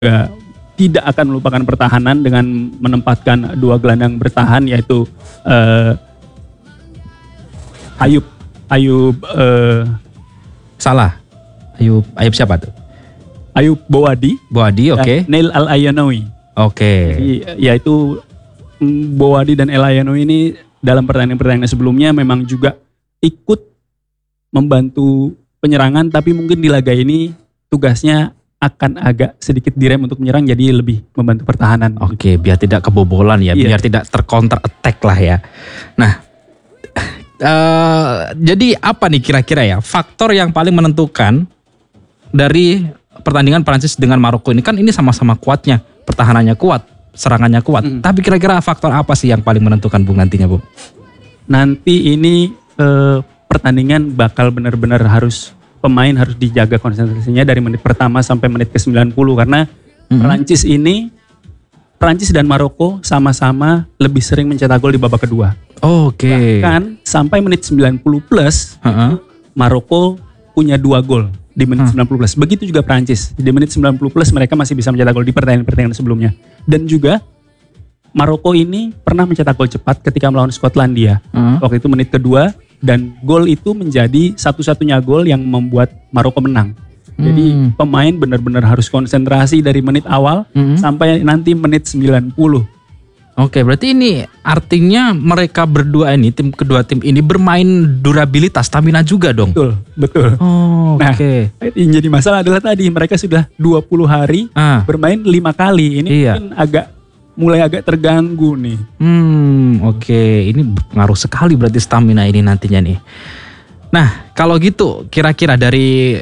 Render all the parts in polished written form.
tidak akan melupakan pertahanan dengan menempatkan 2 gelandang bertahan, yaitu Ayub Salah. Ayub siapa tuh? Ayub Bowadi, oke. Neil Al-Ayanoui. Oke. Jadi yaitu Bowadi dan El-Ayanoui ini dalam pertandingan sebelumnya memang juga ikut membantu penyerangan, tapi mungkin di laga ini tugasnya akan agak sedikit direm untuk menyerang, jadi lebih membantu pertahanan. Oke, biar tidak kebobolan ya, biar tidak tercounter attack lah ya. Nah, jadi apa nih kira-kira ya faktor yang paling menentukan dari pertandingan Prancis dengan Maroko ini? Kan ini sama-sama kuatnya, pertahanannya kuat, serangannya kuat. Tapi kira-kira faktor apa sih yang paling menentukan Bung nantinya, Bung? Nanti ini pertandingan bakal benar-benar pemain harus dijaga konsentrasinya dari menit pertama sampai menit ke-90, karena Prancis dan Maroko sama-sama lebih sering mencetak gol di babak kedua. Oke. Bahkan sampai menit 90 plus, Maroko punya 2 gol di menit 90 plus. Begitu juga Prancis. Di menit 90 plus mereka masih bisa mencetak gol di pertandingan sebelumnya. Dan juga Maroko ini pernah mencetak gol cepat ketika melawan Skotlandia. Waktu itu menit kedua, dan gol itu menjadi satu-satunya gol yang membuat Maroko menang. Jadi pemain benar-benar harus konsentrasi dari menit awal sampai nanti menit 90. Oke, berarti ini artinya mereka berdua ini, kedua tim ini bermain durabilitas, stamina juga dong? Betul. Yang jadi masalah adalah tadi mereka sudah 20 hari bermain 5 kali. Ini mungkin mulai agak terganggu nih. Oke, ini berpengaruh sekali berarti stamina ini nantinya nih. Nah, kalau gitu kira-kira dari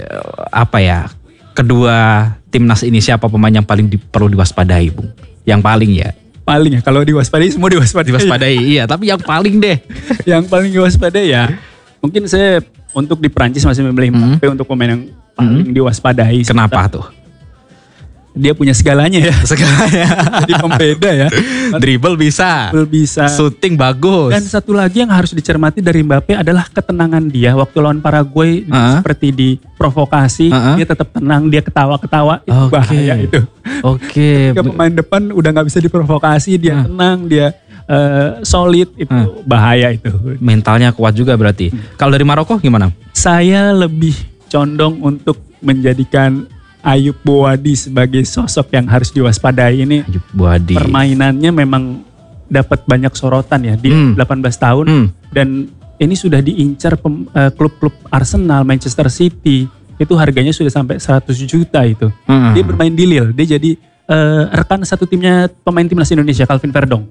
kedua timnas ini siapa pemain yang paling perlu diwaspadai, Bung? Yang paling ya? Paling ya, kalau diwaspadai semua diwaspadai. Iya, tapi yang paling deh. Yang paling diwaspadai ya, mungkin saya untuk di Prancis masih memilih Mbappe untuk pemain yang paling diwaspadai. Kenapa tuh? Dia punya segalanya ya. Jadi pembeda ya. Dribble bisa. Shooting bagus. Dan satu lagi yang harus dicermati dari Mbappe adalah ketenangan dia. Waktu lawan Paraguay seperti diprovokasi, dia tetap tenang, dia ketawa-ketawa. Itu bahaya itu. Ketika pemain depan udah gak bisa diprovokasi, dia tenang, dia solid, itu bahaya itu. Mentalnya kuat juga berarti. Kalau dari Maroko gimana? Saya lebih condong untuk menjadikan Ayub Bowadi sebagai sosok yang harus diwaspadai. Ini Ayub Bowadi, permainannya memang dapat banyak sorotan ya. Dia 18 tahun dan ini sudah diincar klub-klub Arsenal, Manchester City. Itu harganya sudah sampai 100 juta itu. Dia bermain di Lille. Dia jadi rekan satu timnya pemain timnas Indonesia, Calvin Verdong.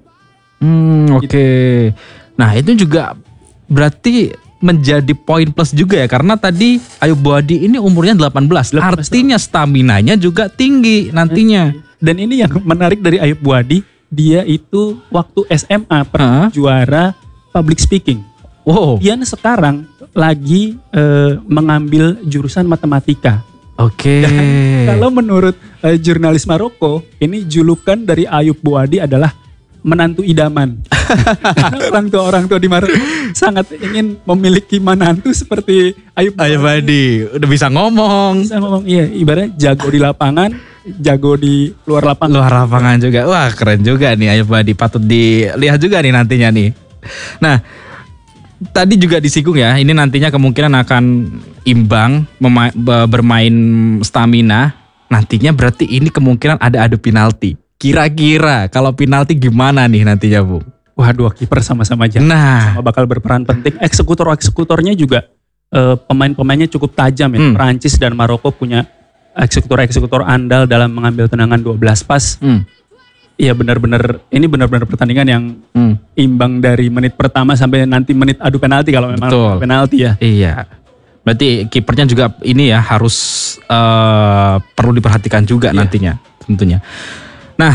Oke. Nah, itu juga berarti menjadi poin plus juga ya, karena tadi Ayub Bowadi ini umurnya 18 artinya staminanya juga tinggi nantinya. Dan ini yang menarik dari Ayub Bowadi, dia itu waktu SMA pernah juara public speaking. Dia sekarang lagi mengambil jurusan matematika. Kalau menurut jurnalis Maroko, ini julukan dari Ayub Bowadi adalah menantu idaman. Orang tua di Maroko sangat ingin memiliki menantu seperti Ayub Bowadi. Udah bisa ngomong. Iya, ibaratnya jago di lapangan, jago di luar lapangan juga. Wah, keren juga nih Ayub Bowadi, patut dilihat juga nih nantinya nih. Nah, tadi juga disinggung ya, ini nantinya kemungkinan akan imbang bermain stamina. Nantinya berarti ini kemungkinan ada adu penalti. Kira-kira kalau penalti gimana nih nantinya, Bu? Wah, 2 kiper sama-sama jago. Sama bakal berperan penting. Eksekutornya juga pemain-pemainnya cukup tajam ya. Prancis dan Maroko punya eksekutor andal dalam mengambil tendangan 12 pas. Iya, ini benar-benar pertandingan yang imbang dari menit pertama sampai nanti menit adu penalti kalau memang penalti ya. Iya. Berarti kipernya juga ini ya harus perlu diperhatikan juga nantinya tentunya. Nah,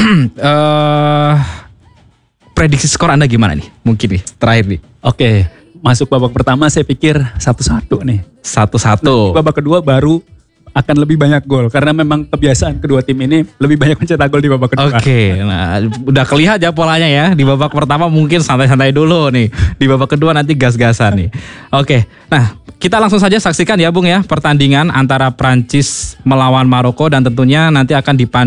prediksi skor Anda gimana nih? Mungkin nih, terakhir nih. Oke, masuk babak pertama saya pikir 1-1 nih. 1-1. Babak kedua baru akan lebih banyak gol karena memang kebiasaan kedua tim ini lebih banyak mencetak gol di babak kedua. Oke, nah udah kelihatan ya polanya ya. Di babak pertama mungkin santai-santai dulu nih. Di babak kedua nanti gas-gasan nih. Oke, nah kita langsung saja saksikan ya Bung ya pertandingan antara Prancis melawan Maroko dan tentunya nanti akan dipandu